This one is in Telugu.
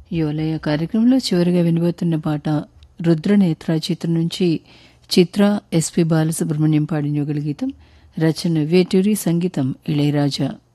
యువలయ కార్యక్రమంలో చివరిగా వినబోతున్న పాట రుద్రనేత్ర చిత్రం నుంచి చిత్ర ఎస్పి బాలసుబ్రహ్మణ్యం పాడిన యుగళ గీతం. రచన వేటూరి, సంగీతం ఇళయరాజా.